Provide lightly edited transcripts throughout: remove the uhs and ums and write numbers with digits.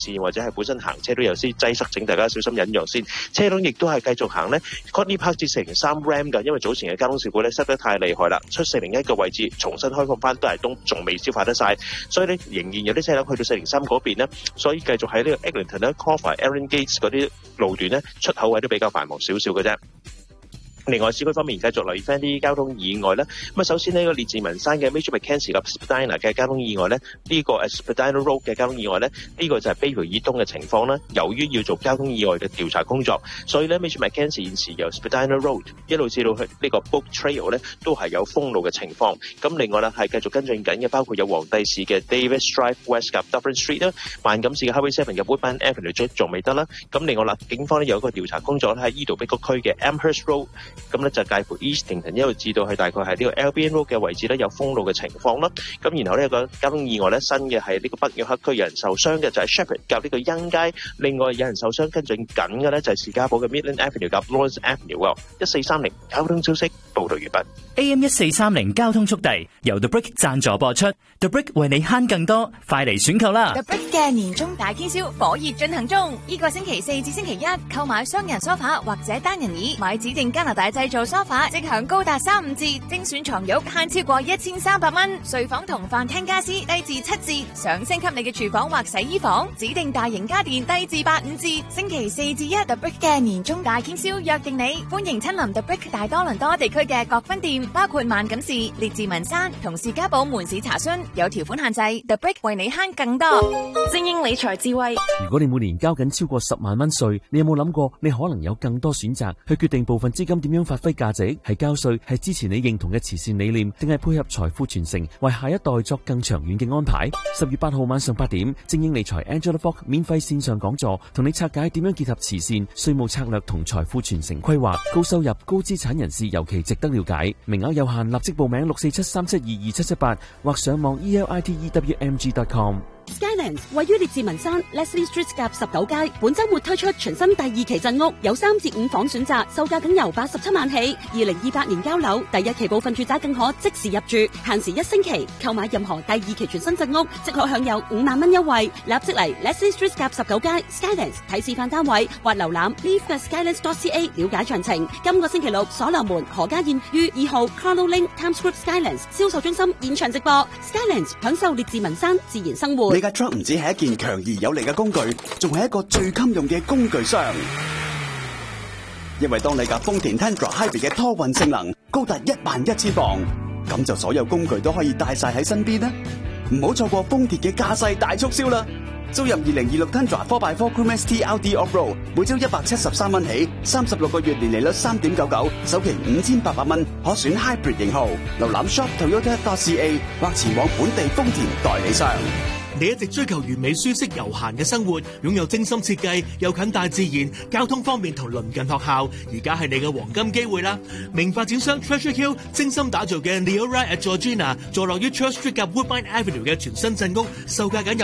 線或者係本身行車都有啲擠塞，請大家小心忍讓先。車輛亦都係繼續行呢 Courtney Park 至403 Ram 㗎，因為早前嘅交通事故咧塞得太厲害啦，出401嘅位置重新開放翻都係都仲未消化得晒，所以咧仍然有啲車輛去到403嗰邊呢，所以繼續喺呢個 Eglinton 咧、Crawford、Erin Gates 嗰啲路段咧出口位都比較繁忙少少嘅啫。另外，市區方面繼續留意翻啲交通意外啦。咁啊，首先呢個列治文山嘅 Major Mackenzie 及 Spadina 嘅交通意外呢，呢個 Spadina Road 嘅交通意外呢，呢個就係 Bayview 以東嘅情況啦。由於要做交通意外嘅調查工作，所以呢 Major Mackenzie 現時由 Spadina Road 一路至到去呢個 Book Trail 呢，都係有封路嘅情況。咁另外呢係繼續跟進緊嘅，包括有皇帝市嘅 Davis Drive West 及 Dufferin Street 啦，萬錦市嘅 Highway 7嘅 Woodbine Avenue 仲未得啦。咁另外啦，警方呢有一個調查工作喺伊度碧谷區嘅 Amherst Road。咁咧就介乎 Eastington 一路至到去大概係呢個 Albion Road 嘅位置咧有封路嘅情況啦。咁然後呢個交通意外咧新嘅係呢個北約克區有人受傷嘅就係 Shepherd 及呢個欣街，另外有人受傷跟進緊嘅咧就係士嘉堡嘅 Midland Avenue 及 Lawrence Avenue。1430交通消息報道完畢。 AM 1430交通速遞由 The Brick 贊助播出 ，The Brick 為你慳更多，快嚟選購啦 ！The Brick 嘅年終大傾銷火熱進行中，呢個星期4至星期1購買雙人梳化或者單人椅，買指定加拿大製造梳化，即享高達35折，精選床褥慳超過1300蚊，睡房同飯廳家私低至7折，想升級你嘅廚房或洗衣房，指定大型家電低至85折。星期4至1 The Brick 嘅年終大傾銷約定你，歡迎親臨 The Brick 大多倫多地區嘅各分店，包括萬錦市、列治文山同士嘉堡門市查詢，有條款限制。The Brick 為你慳更多。精英理財智慧。 如果你每年交緊超過10萬蚊稅，你有冇諗過你可能有更多選擇去決定部分資金點樣發揮價值？係交稅，係支持你認同嘅慈善理念，定係配合財富傳承，為下一代作更長遠嘅安排？10月8號晚上8點，精英理財 Angela Fogg 免費線上講座，同你拆解點樣結合慈善、稅務策略同財富傳承規劃。高收入、高資產人士尤其值得了解，名額有限，立即報名647-372-2778或上網 elitewmg.com。 Skylands 位於列治文山 Leslie Street 夾19街，本周末推出全新第2期鎮屋，有3至5房選擇，售價僅由87萬起。2028年交樓，第1期部分住宅更可即時入住，限時1星期。購買任何第2期全新鎮屋，即可享有5萬蚊優惠。立即嚟 Leslie Street 夾19街 Skylands 睇示範單位，或瀏覽 leave@skylands.ca 了解詳情。今個星期六，所羅門何家燕於2號 Carlo Link Times Square Skylands 銷售中心現場直播。Skylands 享受列治文山自然生活。 你架 truck 唔止係一件強而有力嘅工具，仲係一個最襟用嘅工具箱。因為當你架豐田 Tundra Hybrid 嘅拖運性能高達11000磅，咁就所有工具都可以帶晒喺身邊啦。唔好錯過豐田嘅駕駛大促銷啦！租入2026 Tundra 4x4 Crew ST LD Off-Road， 每周173蚊起，36個月年利率3.99%，首期5800蚊，可選 Hybrid 型號。瀏覽 shop.toyota.ca 或前往本地豐田代理商。 你一直追求完美舒適悠閒嘅生活，擁有精心設計又近大自然，交通方便同鄰近學校，而家係你嘅黃金機會啦！名發展商 Treasure Hill 精心打造嘅 Leora at Georgina， 坐落於 Church Street 及 Woodbine Avenue 嘅全新鎮屋，售價僅由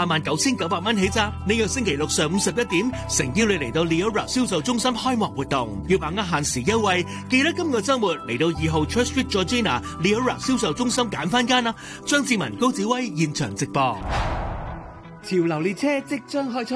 589900蚊起咋！呢個星期六上午11點，誠邀你嚟到 Leora 銷售中心開幕活動，要把握限時優惠，記得今個週末嚟到2號 Church Street Georgina Leora 銷售中心揀翻間啦！張志文、高子威現場直播。 潮流列車即將開出，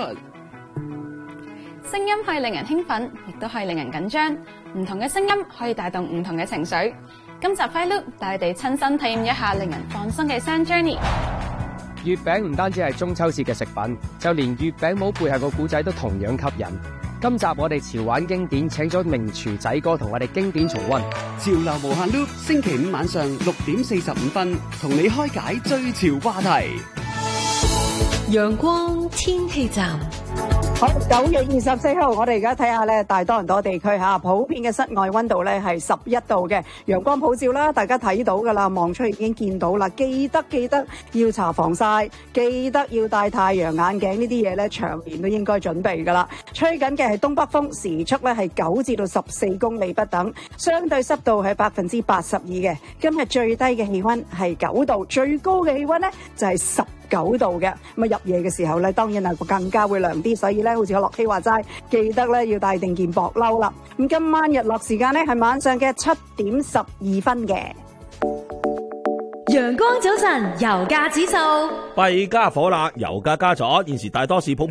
聲音可以令人興奮，亦都可以令人緊張。唔同嘅聲音可以帶動唔同嘅情緒。今集 Fly Loop 帶你哋親身體驗一下令人放鬆嘅 Sound Journey。 月餅唔單止係中秋節嘅食品，就連月餅帽背後個故仔都同樣吸引。今集我哋潮玩經典請咗名廚仔哥同我哋經典重溫。 潮流無限 Loop 星期5晚上6點45分，同你開解最潮話題。 陽光天氣站。 好，9月24號，我哋而家睇下咧，大多倫多地區吓，普遍嘅室外溫度咧係11度嘅，陽光普照啦，大家睇到噶啦，望出去已經見到啦。記得要搽防曬，記得要戴太陽眼鏡呢啲嘢咧，長年都應該準備噶啦。吹緊嘅係東北風，時速咧係9至到14公里不等，相對濕度係82%嘅。今日最低嘅氣溫係9度，最高嘅氣溫咧就係19度嘅。咁啊入夜嘅時候咧，當然係更加會涼啲，所以咧好似我樂希話齋，記得咧要帶定件薄褸啦。咁今晚日落時間咧係晚上嘅7點12分嘅。 陽光早晨，油價指數。 弊家伙啦，油價加咗，現時大多數普遍